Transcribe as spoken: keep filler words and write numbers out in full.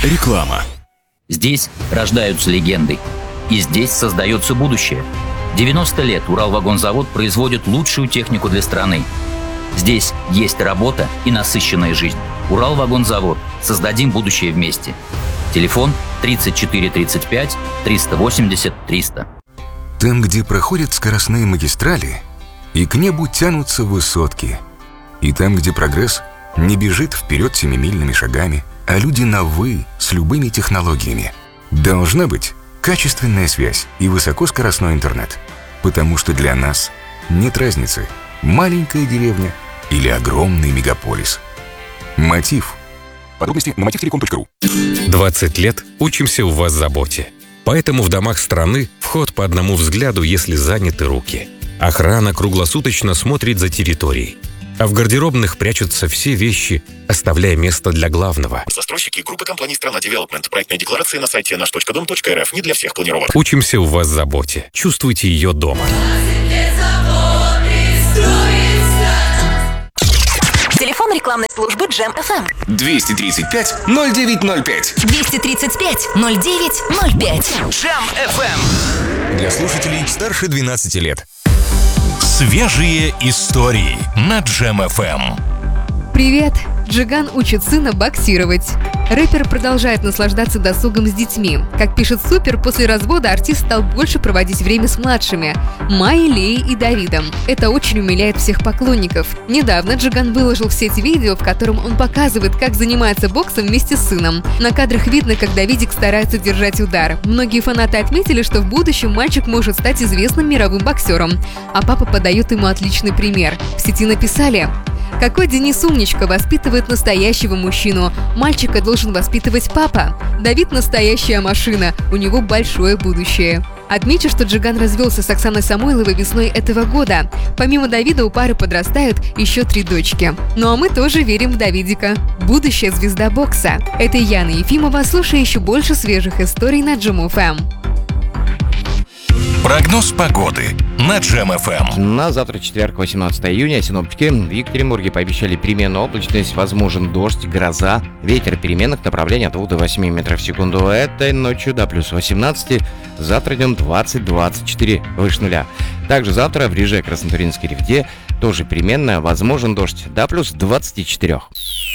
Реклама. Здесь рождаются легенды. И здесь создается будущее. девяносто лет Уралвагонзавод производит лучшую технику для страны. Здесь есть работа и насыщенная жизнь. Уралвагонзавод. Создадим будущее вместе. Телефон тридцать четыре тридцать пять триста восемьдесят триста. Там, где проходят скоростные магистрали, и к небу тянутся высотки. И там, где прогресс не бежит вперед семимильными шагами, а люди на «вы» с любыми технологиями. Должна быть качественная связь и высокоскоростной интернет. Потому что для нас нет разницы, маленькая деревня или огромный мегаполис. Мотив. Подробности на мотив телеком точка ру. двадцать лет учимся у вас заботе. Поэтому в домах страны вход по одному взгляду, если заняты руки. Охрана круглосуточно смотрит за территорией. А в гардеробных прячутся все вещи, оставляя место для главного. Застройщики группы компаний «Страна Девелопмент». Проектная декларация на сайте наш точка дом точка эр эф. Не для всех планировок. Учимся у вас заботе. Чувствуйте ее дома. Телефон рекламной службы Джем эф эм. двести тридцать пять ноль девять ноль пять. двести тридцать пять ноль девять ноль пять. Джем эф эм. Для слушателей старше двенадцати лет. Свежие истории на Джем эф эм. Привет! Джиган учит сына боксировать. Рэпер продолжает наслаждаться досугом с детьми. Как пишет Супер, после развода артист стал больше проводить время с младшими – Майей, Леей и Давидом. Это очень умиляет всех поклонников. Недавно Джиган выложил в сеть видео, в котором он показывает, как занимается боксом вместе с сыном. На кадрах видно, как Давидик старается держать удар. Многие фанаты отметили, что в будущем мальчик может стать известным мировым боксером. А папа подает ему отличный пример. В сети написали: «Какой Денис умничка, воспитывает настоящего мужчину. Мальчика должен воспитывать папа. Давид настоящая машина, у него большое будущее». Отмечу, что Джиган развелся с Оксаной Самойловой весной этого года. Помимо Давида у пары подрастают еще три дочки. Ну а мы тоже верим в Давидика. Будущая звезда бокса. Это Яна Ефимова. Слушай еще больше свежих историй на Джем эф эм. Прогноз погоды на Джем эф эм. На завтра, четверг, восемнадцатого июня, синоптики в Екатеринбурге пообещали переменную облачность, возможен дождь, гроза, ветер переменных направлений от двух до восьми метров в секунду. Этой ночью до плюс восемнадцати, завтра днем двадцать двадцать четыре выше нуля. Также завтра в Реже, Краснотуринской Ревде тоже переменная, возможен дождь до плюс двадцати четырёх.